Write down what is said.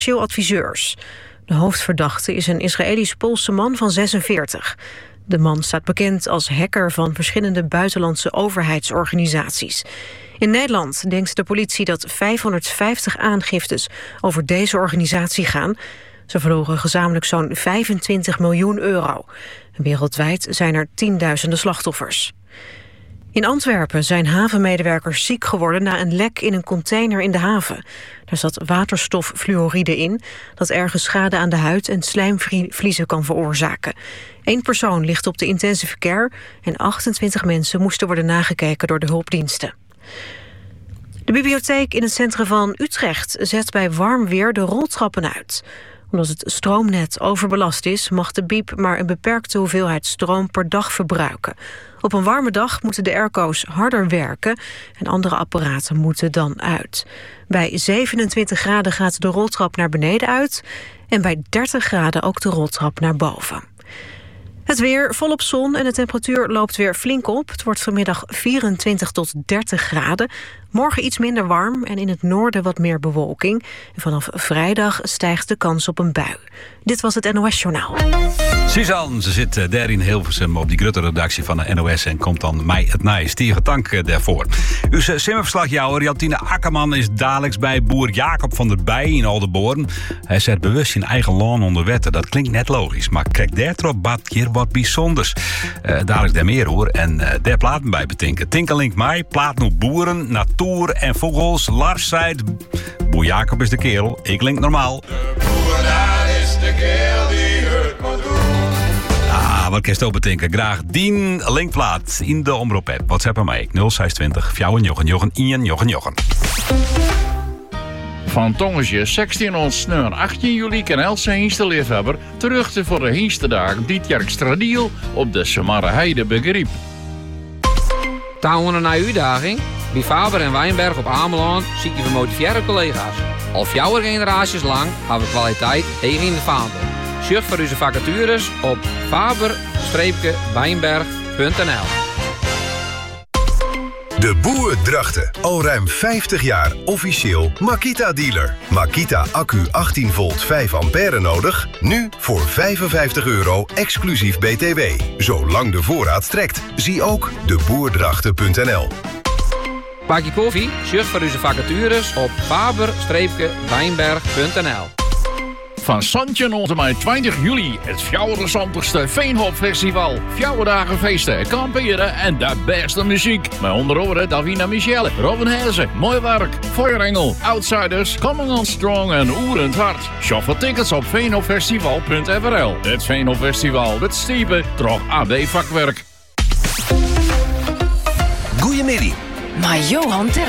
adviseurs. De hoofdverdachte is een Israëlisch-Poolse man van 46. De man staat bekend als hacker van verschillende buitenlandse overheidsorganisaties. In Nederland denkt de politie dat 550 aangiftes over deze organisatie gaan. Ze verloren gezamenlijk zo'n 25 miljoen euro. Wereldwijd zijn er tienduizenden slachtoffers. In Antwerpen zijn havenmedewerkers ziek geworden na een lek in een container in de haven. Daar zat waterstoffluoride in, dat ergens schade aan de huid en slijmvliezen kan veroorzaken. 1 persoon ligt op de intensive care en 28 mensen moesten worden nagekeken door de hulpdiensten. De bibliotheek in het centrum van Utrecht zet bij warm weer de roltrappen uit. Omdat het stroomnet overbelast is, mag de bieb maar een beperkte hoeveelheid stroom per dag verbruiken. Op een warme dag moeten de airco's harder werken en andere apparaten moeten dan uit. Bij 27 graden gaat de roltrap naar beneden uit en bij 30 graden ook de roltrap naar boven. Het weer, volop zon en de temperatuur loopt weer flink op. Het wordt vanmiddag 24 tot 30 graden. Morgen iets minder warm en in het noorden wat meer bewolking. En vanaf vrijdag stijgt de kans op een bui. Dit was het NOS Journaal. Suzanne, ze zit daar in Hilversum op die Grutte-redactie van de NOS... en komt dan mij het nij. Stevige dank daarvoor. Uw simmerverslagjouwer Jantine Akkerman is dadelijks bij boer Jacob van der Bij in Oldenborn. Hij zet bewust zijn eigen loon onder wetten. Dat klinkt net logisch, maar kijk, daar trok Bad keer wat bijzonders. Dadelijks daar meer hoor en daar platen bij betinken. Tinkelink mij, plaat nu boeren, natuur en vogels. Lars zei, boer Jacob is de kerel, ik klink normaal. De boer daar is de kerel die het moet doen. Wat kan je ook bedenken? Graag 10 linkplaat in de omroep-app. WhatsApp aan mij, 0620 4 Van Tongensje 1609 18 juli kan Else Hienste-liefhebber terug voor de Hienstedagen dit jaar Stradiel op de Samarre Heide begreep. Touwen een uitdaging? Bij Faber en Wijnberg op Ameland zie je gemotiveerde collega's. Al 4 generaties lang hebben we kwaliteit tegen in de vaandel. Surf voor onze vacatures op faber-wijnberg.nl. De Boer Drachten. Al ruim 50 jaar officieel Makita-dealer. Makita accu 18 volt 5 ampère nodig? Nu voor €55 exclusief BTW. Zolang de voorraad strekt. Zie ook deboerdrachten.nl. Pak je koffie? Surf voor onze vacatures op faber-wijnberg.nl. Van Santje tot en met 20 juli het 64ste Veenhopfestival. 4 dagen feesten, kamperen en de beste muziek. Met onder andere Davina Michelle, Robin Hezen, Mooi Werk, Feuerengel, Outsiders, Coming on Strong en Oerend Hart. Shop voor tickets op veenhopfestival.nl. Het Veenhopfestival, het stiepen, trok AB Vakwerk. Goeiemiddag. Maar Johan Terp